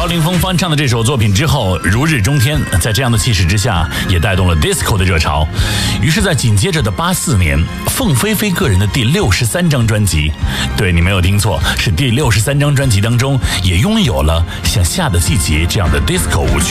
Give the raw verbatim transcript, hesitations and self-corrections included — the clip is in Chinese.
高凌风翻唱的这首作品之后如日中天，在这样的气势之下也带动了 disco 的热潮。于是在紧接着的八四年，凤飞飞个人的第六十三张专辑，对，你没有听错，是第六十三张专辑当中也拥有了像《夏的季节》这样的 disco 舞曲。